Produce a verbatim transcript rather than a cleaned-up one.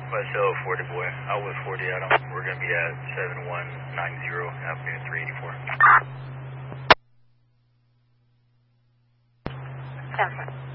West Hill, forty boy. Out with forty Adam. We're going to be at seven one nine zero, Avenue three eighty-four. Sounds good.